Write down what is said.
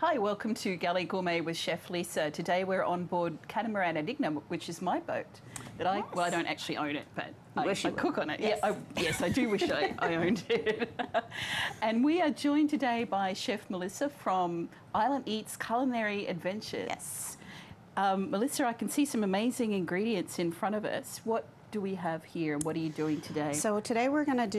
Hi, welcome to Galley Gourmet with Chef Lisa. Today we're on board Catamaran Enigma, which is my boat. That well, I don't actually own it, but I cook on it. Yes. Yeah, yes, I do wish I owned it. And we are joined today by Chef Melissa from Island Eats Culinary Adventures. Yes. Melissa, I can see some amazing ingredients in front of us. What do we have here? What are you doing today? So today we're going to